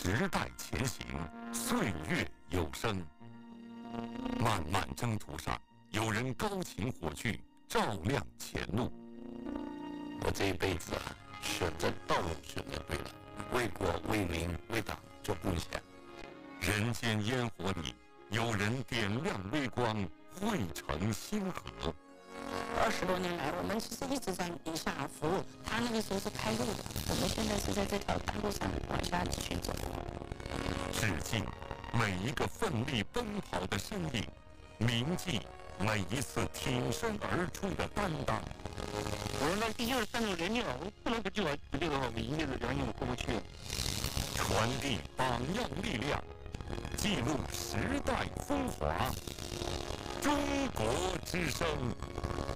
时代前行，岁月有声。漫漫征途上，有人高擎火炬，照亮前路。 我这一辈子啊，选择道路选择对了，为国为民为党做贡献。 人间烟火里，有人点亮微光，汇成星河。 20多年来，我们其实一直在地下服务。他那个时候是开路的，我们现在是在这条大路上往下继续走。 致敬每一个奋力奔跑的身影，铭记每一次挺身而出的担当。 我们必须要站住人家，我们不能不救啊！不救的话，我们一辈子良心我过不去。 传递榜样力量，记录时代风华。中国之声。